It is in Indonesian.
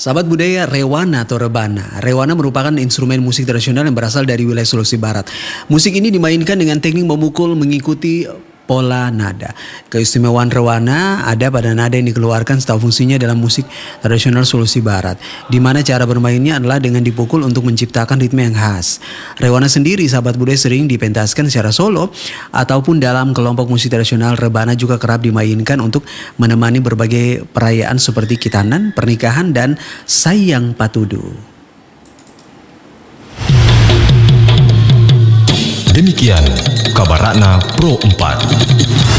Sahabat budaya rewana atau rebana. Rewana merupakan instrumen musik tradisional yang berasal dari wilayah Sulawesi Barat. Musik ini dimainkan dengan teknik memukul mengikuti pola nada. Keistimewaan rewana ada pada nada yang dikeluarkan serta fungsinya dalam musik tradisional Sulawesi Barat, di mana cara bermainnya adalah dengan dipukul untuk menciptakan ritme yang khas. Rewana sendiri, sahabat budaya, sering dipentaskan secara solo ataupun dalam kelompok musik tradisional. Rebana juga kerap dimainkan untuk menemani berbagai perayaan seperti kitanan, pernikahan, dan sayang patudu. Demikian kabar Ratna Pro 4.